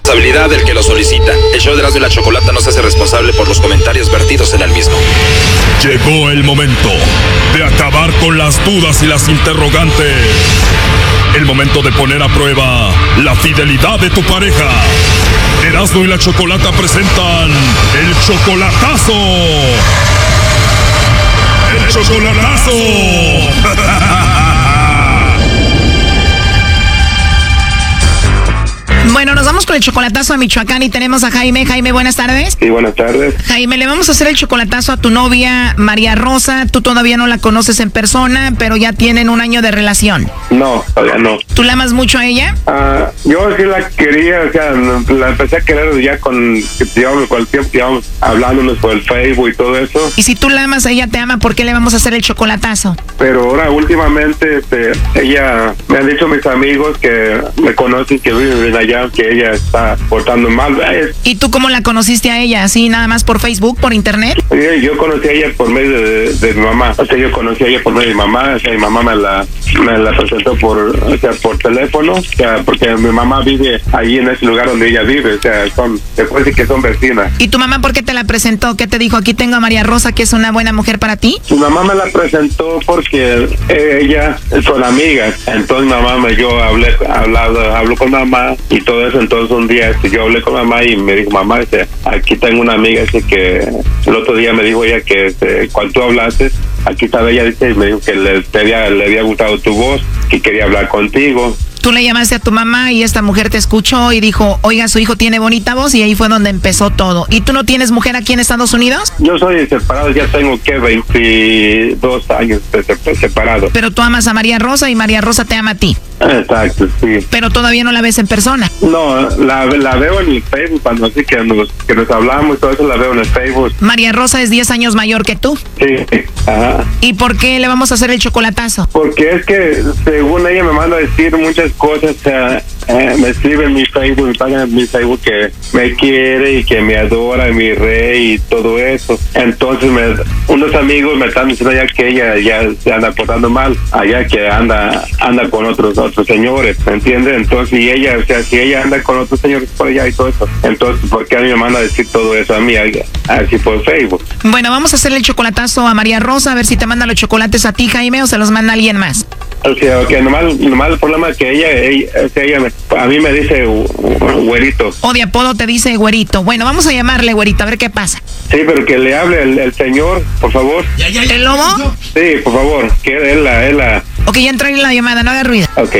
Responsabilidad del que lo solicita. El show de Erasmo y la Chocolata no se hace responsable por los comentarios vertidos en el mismo. Llegó el momento de acabar con las dudas y las interrogantes. El momento de poner a prueba la fidelidad de tu pareja. Erasmo y la Chocolata presentan el chocolatazo. ¡El chocolatazo! Bueno, nos vamos con el chocolatazo a Michoacán y tenemos a Jaime. Jaime, buenas tardes. Sí, buenas tardes. Jaime, le vamos a hacer el chocolatazo a tu novia, María Rosa. Tú todavía no la conoces en persona, pero ya tienen 1 año de relación. No, todavía no. ¿Tú la amas mucho a ella? Yo sí la quería, o sea, la empecé a querer ya con el tiempo que íbamos hablándonos por el Facebook y todo eso. Y si tú la amas, ella te ama, ¿por qué le vamos a hacer el chocolatazo? Pero ahora últimamente ella, me han dicho mis amigos que me conocen, que viven allá, que ella está portando mal. ¿Y tú cómo la conociste a ella? ¿Así nada más por Facebook, por internet? Yo conocí a ella por medio de mi mamá. O sea, yo conocí a ella por medio de mi mamá. O sea, mi mamá me la presentó por teléfono. O sea, porque mi mamá vive ahí en ese lugar donde ella vive. O sea, se puede decir que son vecinas. ¿Y tu mamá por qué te la presentó? ¿Qué te dijo? Aquí tengo a María Rosa, que es una buena mujer para ti. Mi mamá me la presentó porque ella son amigas. Entonces mi mamá habló con mamá y todo eso. Entonces un día yo hablé con mamá y me dijo, mamá, aquí tengo una amiga que el otro día me dijo ella que cuando tú hablaste, aquí estaba ella, dice, y me dijo que le había gustado tu voz, que quería hablar contigo. Tú le llamaste a tu mamá y esta mujer te escuchó y dijo, oiga, su hijo tiene bonita voz, y ahí fue donde empezó todo. ¿Y tú no tienes mujer aquí en Estados Unidos? Yo soy separado, ya tengo 22 años separado. Pero tú amas a María Rosa y María Rosa te ama a ti. Exacto, sí. Pero todavía no la ves en persona. No, la veo en el Facebook, cuando así que nos hablamos y todo eso, la veo en el Facebook. María Rosa es 10 años mayor que tú. Sí, ajá. ¿Y por qué le vamos a hacer el chocolatazo? Porque es que según ella me manda a decir muchas cosas, o sea, me escribe en mi Facebook, me paga en mi Facebook que me quiere y que me adora, mi rey y todo eso. Entonces unos amigos me están diciendo ya que ella ya se anda portando mal, allá que anda con otros señores, ¿me entiendes? Entonces, y ella, o sea, si ella anda con otros señores por allá y todo eso, entonces, ¿por qué a mí me manda a decir todo eso a mí, así por Facebook? Bueno, vamos a hacerle el chocolatazo a María Rosa, a ver si te manda los chocolates a ti, Jaime, o se los manda alguien más. O sea, que nomás el problema es que ella a mí me dice güerito. O de apodo te dice güerito. Bueno, vamos a llamarle güerito, a ver qué pasa. Sí, pero que le hable el señor, por favor. ¿El lobo? Sí, por favor, que él la... Ok, ya entró en la llamada, no haga ruido. Ok.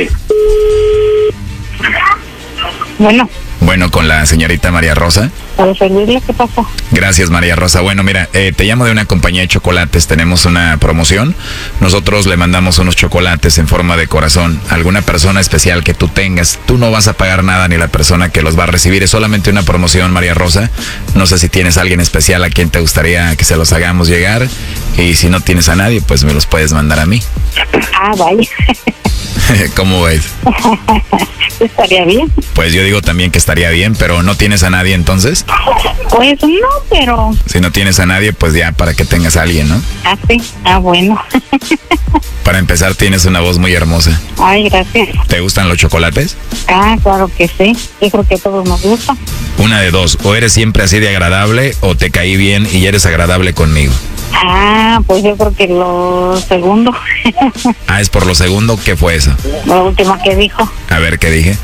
Bueno, con la señorita María Rosa. Para servirle, ¿qué pasa? Gracias, María Rosa. Bueno, mira, te llamo de una compañía de chocolates. Tenemos una promoción. Nosotros le mandamos unos chocolates en forma de corazón a alguna persona especial que tú tengas. Tú no vas a pagar nada ni la persona que los va a recibir. Es solamente una promoción, María Rosa. No sé si tienes a alguien especial a quien te gustaría que se los hagamos llegar. Y si no tienes a nadie, pues me los puedes mandar a mí. Vaya. ¿Cómo ves? Estaría bien. Pues yo digo también que estaría bien, pero ¿no tienes a nadie entonces? Pues no, pero... Si no tienes a nadie, pues ya para que tengas a alguien, ¿no? Sí. Bueno. Para empezar, tienes una voz muy hermosa. Ay, gracias. ¿Te gustan los chocolates? Claro que sí. Yo creo que a todos nos gusta. Una de dos, o eres siempre así de agradable, o te caí bien y eres agradable conmigo. Pues yo creo que lo segundo. ¿Es por lo segundo? ¿Qué fue eso? Lo último que dijo. A ver, ¿qué dije?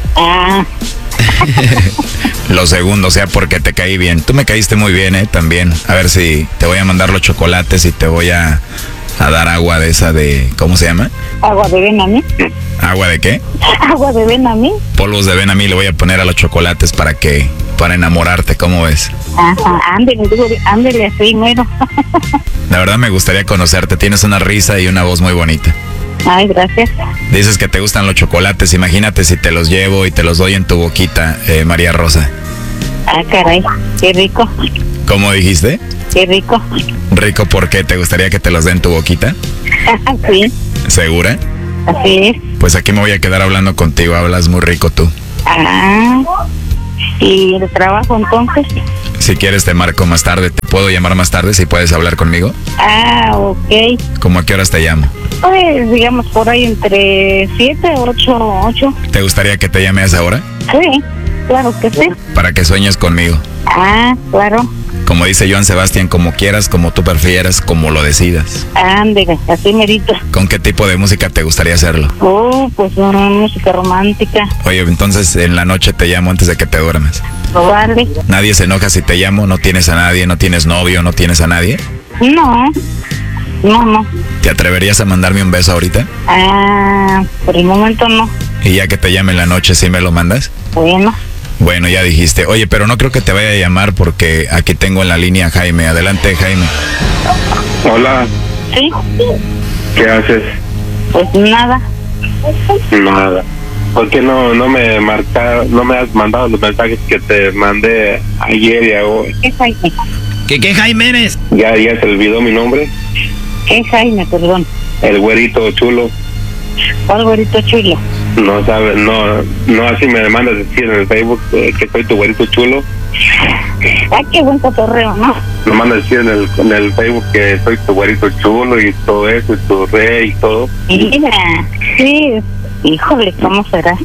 Lo segundo, o sea, porque te caí bien. Tú me caíste muy bien, también. A ver si te voy a mandar los chocolates y te voy a dar agua de esa de... ¿Cómo se llama? ¿Agua de Benamí? ¿Agua de qué? Agua de Benamí. Polvos de Benamí le voy a poner a los chocolates para enamorarte, ¿cómo ves? Ándele así, mero. La verdad me gustaría conocerte, tienes una risa y una voz muy bonita. Ay, gracias. Dices que te gustan los chocolates, imagínate si te los llevo y te los doy en tu boquita, María Rosa. Caray, qué rico. ¿Cómo dijiste? Qué rico. ¿Rico por qué? ¿Te gustaría que te los dé en tu boquita? Sí. ¿Segura? Así es. Pues aquí me voy a quedar hablando contigo, hablas muy rico tú. ¿Y el trabajo entonces? Si quieres te marco más tarde, ¿te puedo llamar más tarde si puedes hablar conmigo? Ok. ¿Cómo a qué horas te llamo? Pues digamos por ahí entre 7, 8. ¿Te gustaría que te llame a esa hora? Sí. claro que sí. Para que sueñes conmigo. Ah, claro. Como dice Joan Sebastián, como quieras, como tú prefieras, como lo decidas. Ándale, así merito. ¿Con qué tipo de música te gustaría hacerlo? Pues una música romántica. Oye, entonces en la noche te llamo antes de que te duermas. Vale. ¿Nadie se enoja si te llamo? ¿No tienes a nadie? ¿No tienes novio? ¿No tienes a nadie? No. ¿Te atreverías a mandarme un beso ahorita? Por el momento no. Y ya que te llame en la noche, ¿sí me lo mandas? Bueno, ya dijiste. Oye, pero no creo que te vaya a llamar porque aquí tengo en la línea a Jaime. Adelante, Jaime. Hola. ¿Sí? ¿Qué haces? Pues nada. Nada. ¿Por qué no me has mandado los mensajes que te mandé ayer y hoy? ¿Qué Jaime? ¿Qué Jaime eres? ¿Ya se olvidó mi nombre? ¿Qué Jaime, perdón? El güerito chulo. ¿Cuál güerito chulo? No sabes, no así me mandas decir en el Facebook que soy tu güerito chulo. Qué buen cotorreo, ¿no? Me mandas decir en el Facebook que soy tu güerito chulo y todo eso, y tu rey y todo. Mira, sí, híjole, ¿cómo será?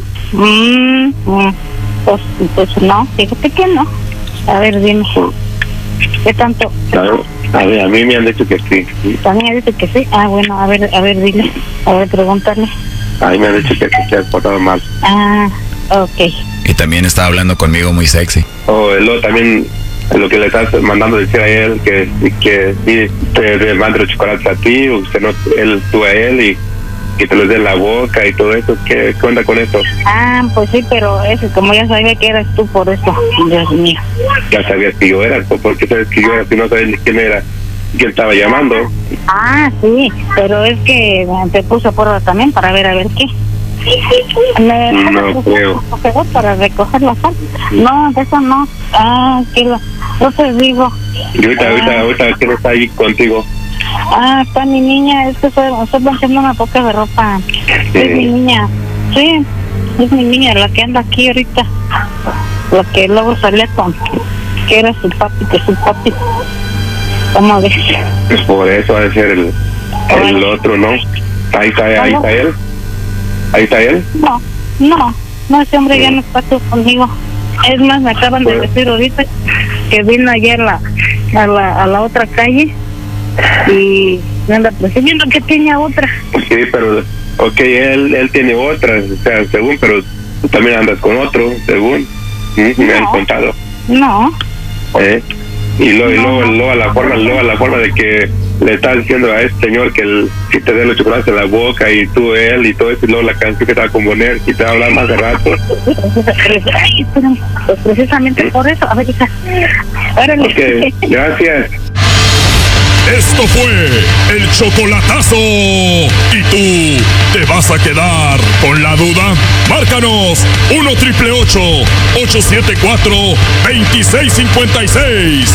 Pues no, fíjate que no. A ver, dime. ¿Qué tanto? A mí me han dicho que sí. ¿También han dicho que sí? Bueno, a ver, dile. A ver, pregúntale. A mí me han dicho que se ha portado mal. Ok. Y también está hablando conmigo muy sexy. Luego también lo que le estás mandando decir a él, que sí, te mande los chocolates a ti, usted no, tú a él, y que te los dé en la boca y todo eso. ¿Qué onda con esto? Pues sí, pero como ya sabía que eras tú, por eso, Dios mío. Ya sabías que yo era, porque sabes que yo era, si no sabes ni quién era, quién estaba llamando. Sí, pero es que te puse a prueba también para ver a ver qué. No creo. Para recoger la sal. No, de eso no. No te digo. Y ahorita ¿quién está ahí contigo? Está mi niña, es que estoy planchando una poca de ropa. Sí. Es mi niña. Sí, es mi niña la que anda aquí ahorita. La que luego salía con, que era su papi. ¿Cómo ves? Por eso ha de ser el otro, ¿no? Ahí está él. ¿Ahí está él? No, ese hombre ya no está conmigo. Es más, me acaban de decir ahorita que vino ayer a la otra calle y me anda persiguiendo que tiene otra. Sí, pero, él tiene otra, o sea, según, pero tú también andas con otro, según, me han contado. No. Y luego la forma de que le estás diciendo a este señor que si te dé los chocolates en la boca y tú, él y todo eso, y luego la canción que te va a componer y te va a hablar más de rato. Ay, espérame, pues precisamente por eso, a ver, hija. Órale. Gracias. Esto fue el chocolatazo. ¿Y tú te vas a quedar con la duda? Márcanos 1-888-874-2656.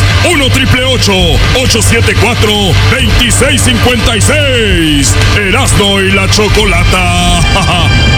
1-888-874-2656. Erasmo y la Chocolata.